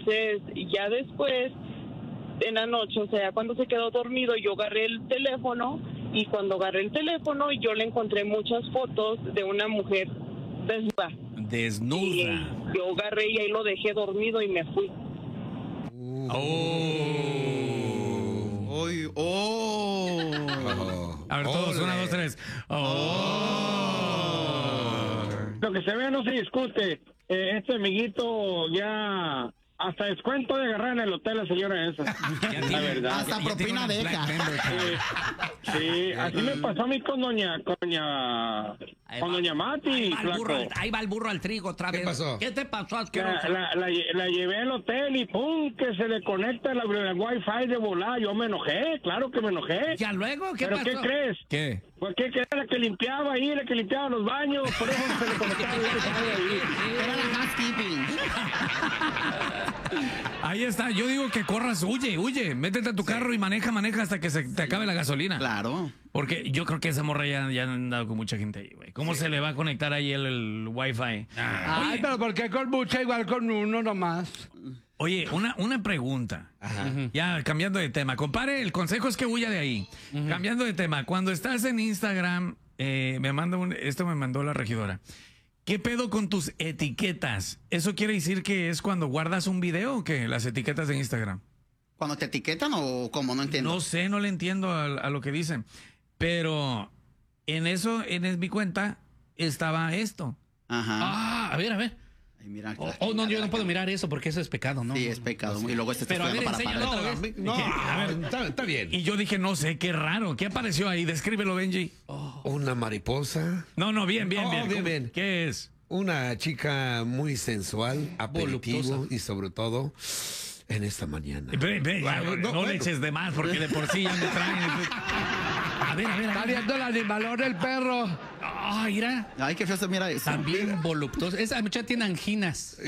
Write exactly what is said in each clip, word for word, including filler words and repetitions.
Entonces, ya después, en la noche, o sea, cuando se quedó dormido, yo agarré el teléfono y cuando agarré el teléfono, yo le encontré muchas fotos de una mujer desnuda. Desnuda. Y yo agarré y ahí lo dejé dormido y me fui. Oh. Oy, oh. Oh. A ver, todos, una, dos, tres. Oh. Lo que se ve no se discute. Eh, este amiguito ya hasta descuento de agarrar en el hotel la señora esa. Ya la tiene- verdad. Hasta ya- ya propina tiene un deja. Black Member Card. Sí, así me pasó a mí con doña, con doña, Ahí con va- doña Mati, Ahí va, el flaco. burro al, ahí va el burro al trigo otra ¿Qué vez. pasó? ¿Qué te pasó, La, asqueroso? la, la, la llevé al hotel y pum, que se le conecta la, la wifi de volar. Yo me enojé, claro que me enojé. ¿Ya luego? ¿Qué ¿Pero pasó? qué crees? ¿Qué? Pues que era la que limpiaba ahí, la que limpiaba los baños, por eso se le conectaba el wifi ahí. Era la housekeeping. Ahí está, yo digo que corras, huye, huye, métete a tu carro y maneja, maneja hasta que se te acabe la gasolina. Claro. Porque yo creo que esa morra ya, ya han andado con mucha gente ahí, güey. ¿Cómo se le va a conectar ahí el, el wifi? Ay, Oye, pero ¿por qué con mucha igual con uno nomás? oye, una, una pregunta. Ya cambiando de tema. Compare, el consejo es que huya de ahí. Cambiando de tema, cuando estás en Instagram, eh, me manda un, esto me mandó la regidora. ¿Qué pedo con tus etiquetas? ¿Eso quiere decir que es cuando guardas un video o qué? Las etiquetas de Instagram. ¿Cuando te etiquetan o cómo? No entiendo. No sé, no le entiendo a, a lo que dicen. Pero en eso, en mi cuenta, estaba esto. Ajá. Ah, a ver, a ver. Ay, mira, Oh, la oh, no, yo chingada. no puedo mirar eso porque eso es pecado, ¿no? Sí, es pecado. Y luego este está Pero a ver, estudiando para enséñalo padre. otra vez. No, A ver. está, está bien. Y yo dije, no sé, qué raro. ¿Qué apareció ahí? Descríbelo, Benji. Una mariposa, No, no, bien, bien, Oh, bien. bien, ¿Cómo- bien. ¿Qué es? una chica muy sensual, aperitivo Voluptuosa. y sobre todo en esta mañana. Ve, ve, ya, Bueno, no, no, le bueno. eches de más porque de por sí ya me traen. A ver, a ver, a Está ver. viendo el animalón el perro. Ah, mira. Ay, qué feo se mira eso. También voluptuoso. Esa muchacha tiene anginas.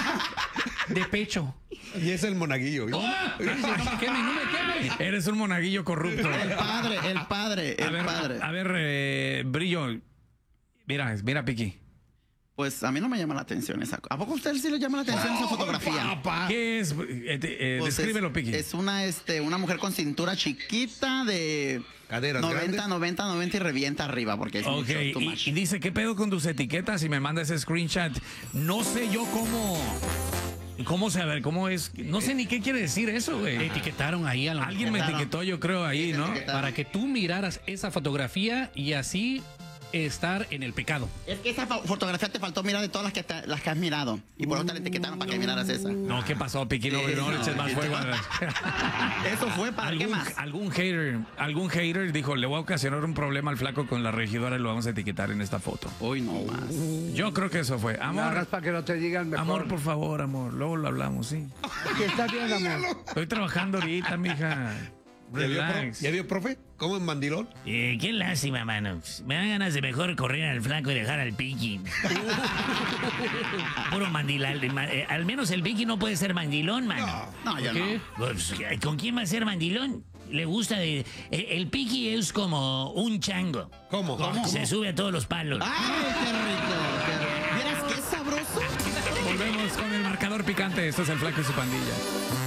De pecho. Y es el monaguillo. ¿vio? No me queme, no me queme. Eres un monaguillo corrupto. El padre, el padre, A el ver, padre. a ver, eh, Brillo. Mira, mira, Piqui. Pues a mí no me llama la atención esa. ¿A poco a usted sí le llama la atención esa fotografía? ¿Qué es? Eh, te- eh, Pues descríbelo, es, Piqui. es una, este, una mujer con cintura chiquita de Caderas noventa, grandes. noventa, noventa y revienta arriba porque es Ok, mucho, too y, much. y dice, ¿qué pedo con tus etiquetas? Y me manda ese screenshot. No sé yo cómo... ¿Cómo se, a ver, cómo es? No sé ni qué quiere decir eso, Te güey. etiquetaron ahí a la Alguien me etiquetaron. etiquetó, yo creo, ahí, Sí, te ¿no? etiquetaron. para que tú miraras esa fotografía y así estar en el pecado. Es que esa fo- fotografía te faltó mirar de todas las que, te- las que has mirado. Y por eso te la etiquetaron para que miraras esa. No, ¿qué pasó, Piqui? No, no le eches más fuego. Eso fue para qué ¿Algún, más. algún hater, algún hater dijo, le voy a ocasionar un problema al flaco con la regidora y lo vamos a etiquetar en esta foto. Uy, no más. Yo creo que eso fue. No Amor, hagas para que no te digan mejor. amor, por favor, amor. Luego lo hablamos, sí. ¿Qué está bien, amor? Estoy trabajando ahorita, mija. ¿Ya vio, pro- Relax. ¿Ya vio, profe? ¿Cómo en mandilón? Eh, qué lástima, mano. Me dan ganas de mejor correr al flaco y dejar al Piqui. Puro mandilal. de ma- eh, al menos el Piqui no puede ser mandilón, mano. No, yo ¿Qué? no. Pues, ¿con quién va a ser mandilón? Le gusta de... eh, el Piqui es como un chango. ¿Cómo? Se sube a todos los palos. ¡Ay, qué rico! Qué- ¿Vieras qué sabroso? Volvemos con el marcador picante. Esto es el flaco y su pandilla.